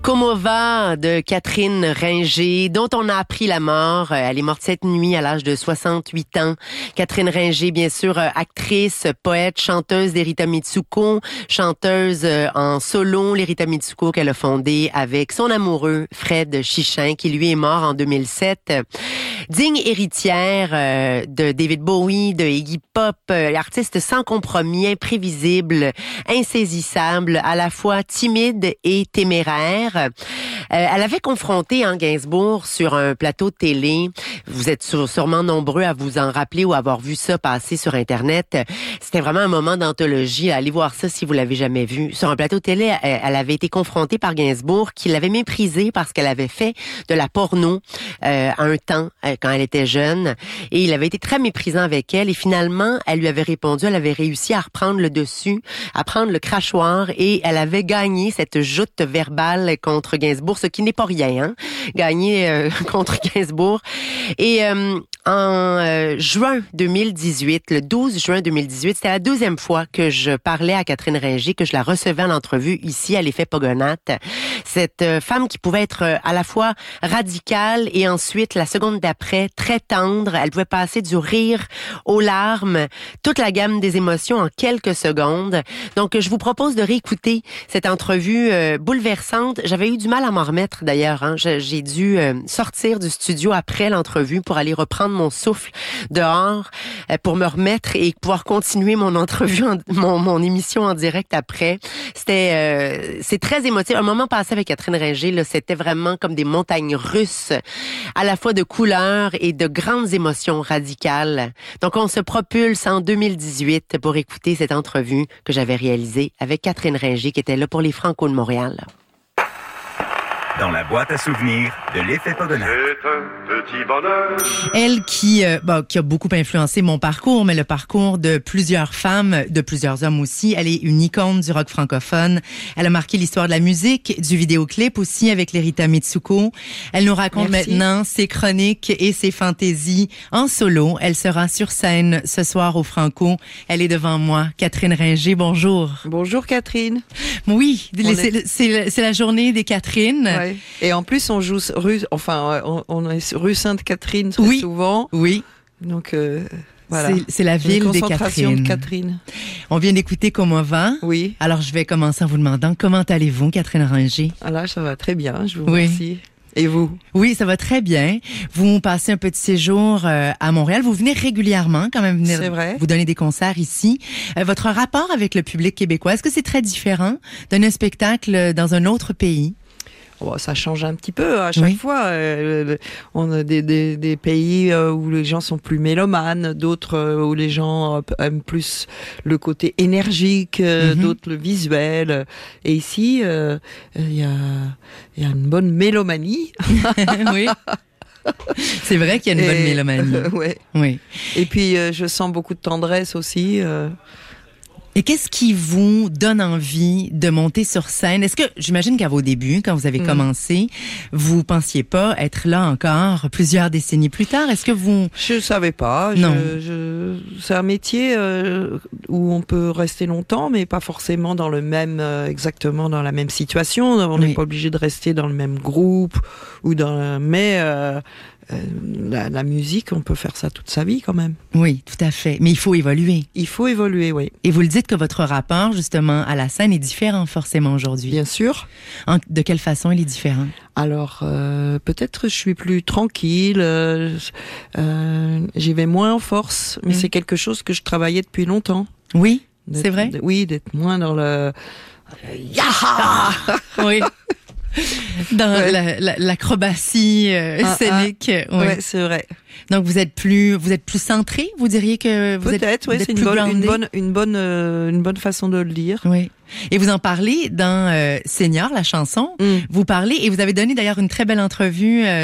Comment va de Catherine Ringer, dont on a appris la mort. Elle est morte cette nuit à l'âge de 68 ans. Catherine Ringer, bien sûr, actrice, poète, chanteuse d'Erita Mitsuko, chanteuse en solo, l'Erita Mitsuko qu'elle a fondée avec son amoureux Fred Chichin, qui lui est mort en 2007. Digne héritière de David Bowie, de Iggy Pop, artiste sans compromis, imprévisible, insaisissable, à la fois timide et téméraire. Elle avait confronté Gainsbourg sur un plateau de télé. Vous êtes sûrement nombreux à vous en rappeler ou à avoir vu ça passer sur Internet. C'était vraiment un moment d'anthologie. Allez voir ça si vous l'avez jamais vu. Sur un plateau de télé, elle avait été confrontée par Gainsbourg, qui l'avait méprisée parce qu'elle avait fait de la porno à un temps, quand elle était jeune. Et il avait été très méprisant avec elle. Et finalement, elle lui avait répondu, elle avait réussi à reprendre le dessus, à prendre le crachoir, et elle avait gagné cette joute verbale contre Gainsbourg, ce qui n'est pas rien, gagné contre Gainsbourg. Et en juin 2018, le 12 juin 2018, c'était la deuxième fois que je parlais à Catherine Ringer, que je la recevais en entrevue ici à l'Effet Pogonate. Cette femme qui pouvait être à la fois radicale et ensuite, la seconde d'après, très tendre. Elle pouvait passer du rire aux larmes, toute la gamme des émotions en quelques secondes. Donc, je vous propose de réécouter cette entrevue bouleversante. J'avais eu du mal à m'en remettre d'ailleurs. J'ai dû sortir du studio après l'entrevue pour aller reprendre mon souffle dehors pour me remettre et pouvoir continuer mon entrevue, mon émission en direct après. C'est très émotif. Un moment passé avec Catherine Ringer, là, c'était vraiment comme des montagnes russes, à la fois de couleurs et de grandes émotions radicales. Donc, on se propulse en 2018 pour écouter cette entrevue que j'avais réalisée avec Catherine Ringer, qui était là pour les Franco de Montréal. Dans la boîte à souvenirs de l'Effet Pogonate. C'est un petit bonheur. Elle qui a beaucoup influencé mon parcours, mais le parcours de plusieurs femmes, de plusieurs hommes aussi. Elle est une icône du rock francophone. Elle a marqué l'histoire de la musique, du vidéoclip aussi avec l'Erita Mitsuko. Elle nous raconte maintenant ses chroniques et ses fantaisies en solo. Elle sera sur scène ce soir au Franco. Elle est devant moi. Catherine Ringer, bonjour. Bonjour Catherine. Oui, c'est la journée des Catherines. Ouais. Et en plus, on joue on est rue Sainte-Catherine très souvent. Oui. Donc voilà. C'est la ville des Catherines. De Catherine. On vient d'écouter Comment va. Oui. Alors je vais commencer en vous demandant comment allez-vous, Catherine Ringer? Ah là, ça va très bien. Je vous remercie. Et vous? Oui, ça va très bien. Vous passez un petit séjour à Montréal. Vous venez régulièrement quand même venir vous donner des concerts ici. Votre rapport avec le public québécois, est-ce que c'est très différent d'un spectacle dans un autre pays? Oh, ça change un petit peu à chaque fois. On a des pays où les gens sont plus mélomanes, d'autres où les gens aiment plus le côté énergique, d'autres le visuel. Et ici, il y a une bonne mélomanie. Oui. C'est vrai qu'il y a une bonne mélomanie. Oui. Et puis, je sens beaucoup de tendresse aussi. Et qu'est-ce qui vous donne envie de monter sur scène? Est-ce que, j'imagine qu'à vos débuts, quand vous avez commencé, vous pensiez pas être là encore plusieurs décennies plus tard? Est-ce que vous... Je savais pas. Non. C'est un métier où on peut rester longtemps, mais pas forcément dans exactement dans la même situation. On n'est pas obligé de rester dans le même groupe mais la musique, on peut faire ça toute sa vie quand même. Oui, tout à fait. Mais il faut évoluer. Il faut évoluer, oui. Et vous le dites que votre rapport, justement, à la scène est différent forcément aujourd'hui. Bien sûr. De quelle façon il est différent? Alors, peut-être je suis plus tranquille, j'y vais moins en force, mais c'est quelque chose que je travaillais depuis longtemps. Oui, c'est vrai? Oui, d'être moins dans le... Oui. Dans l'acrobatie scénique. Oui, c'est vrai. Donc vous êtes plus centré, vous diriez que vous peut-être, êtes c'est une bonne façon de le dire. Oui. Et vous en parlez dans Seigneur, la chanson. Vous parlez et vous avez donné d'ailleurs une très belle entrevue